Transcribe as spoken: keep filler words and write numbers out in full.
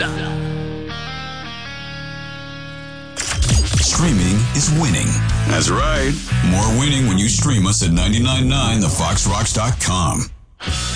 Streaming is winning. That's right. More winning when you stream us at nine nine nine the fox rocks dot com.